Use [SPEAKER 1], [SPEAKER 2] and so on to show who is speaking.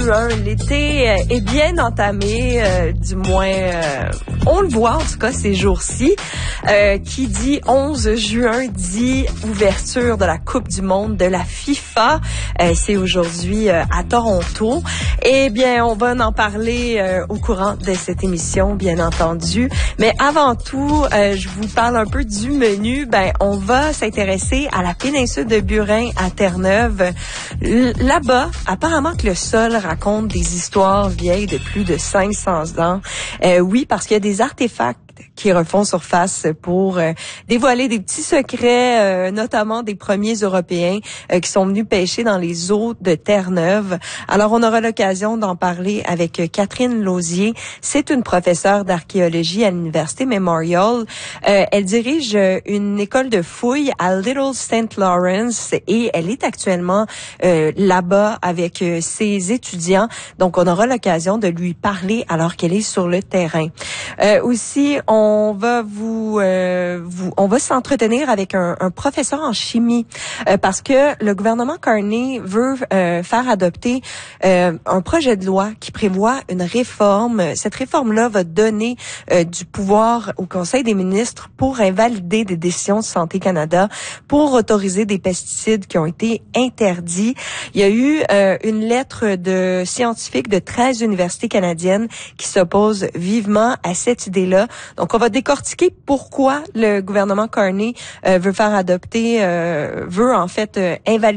[SPEAKER 1] juin. L'été est bien entamé, du moins on le voit en tout cas ces jours-ci. Qui dit 11 juin dit ouverture de la Coupe du monde de la FIFA. C'est aujourd'hui à Toronto. Eh bien, on va en parler au courant de cette émission, bien entendu. Mais avant tout, je vous parle un peu du menu. On va s'intéresser à la péninsule de Burin à Terre-Neuve. Là-bas, apparemment que le sol raconte des histoires vieilles de plus de 500 ans. Oui, parce qu'il y a des artefacts qui refont surface pour dévoiler des petits secrets, notamment des premiers Européens qui sont venus pêcher dans les eaux de Terre-Neuve. Alors, on aura l'occasion d'en parler avec Catherine Lausier. C'est une professeure d'archéologie à l'Université Memorial. Elle dirige une école de fouilles à Little St. Lawrence et elle est actuellement là-bas avec ses étudiants. Donc, on aura l'occasion de lui parler alors qu'elle est sur le terrain. Aussi, on va on va s'entretenir avec un professeur en chimie parce que le gouvernement Carney veut faire adopter un projet de loi qui prévoit une réforme. Cette réforme-là va donner du pouvoir au Conseil des ministres pour invalider des décisions de Santé Canada pour autoriser des pesticides qui ont été interdits. Il y a eu une lettre de scientifiques de 13 universités canadiennes qui s'opposent vivement à cette idée-là. Donc, on va décortiquer pourquoi le gouvernement Carney veut faire adopter, veut en fait invalider